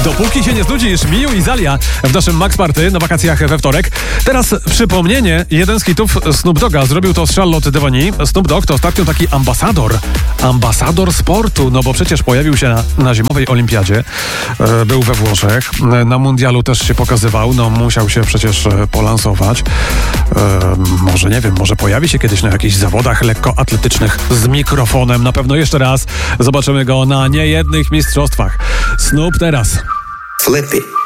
Dopóki się nie znudzisz, Miu i Zalia w naszym Max Party na wakacjach we wtorek. Teraz przypomnienie, jeden z hitów Snoop Dogga zrobił to z Charlotte Devaney. Snoop Dogg to ostatnio taki ambasador sportu, no bo przecież pojawił się na zimowej olimpiadzie, był we Włoszech, na mundialu też się pokazywał, no musiał się przecież polansować. Może nie wiem, może pojawi się kiedyś na jakichś zawodach lekkoatletycznych z mikrofonem. Na pewno jeszcze raz zobaczymy go na niejednych mistrzostwach. Snoop teraz. Flip it.